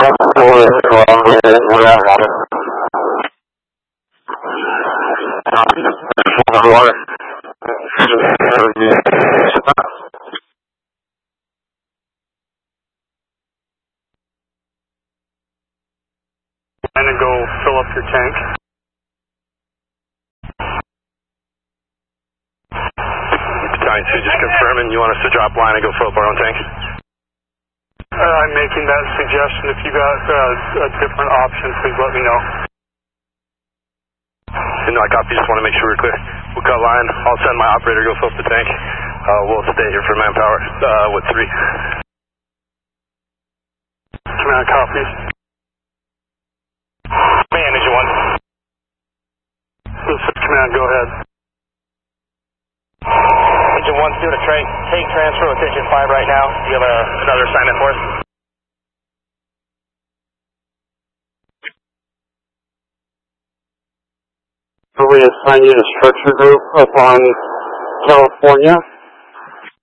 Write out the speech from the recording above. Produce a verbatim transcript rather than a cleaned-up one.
And go fill up your tank. Battalion two, just confirming you want us to drop line and go fill up our own tank? Uh, I'm making that suggestion. If you got uh, a different option, please let me know. No, I copy. Just want to make sure we're clear. We'll cut line. I'll send my operator to go fill up the tank. Uh, we'll stay here for manpower uh, with three. Command copies. Man, Engine one. This is command. Go ahead. Engine one's doing a tra- tank transfer with Engine five right now. Do you have a, another assignment for us? So we assign you to structure group up on California.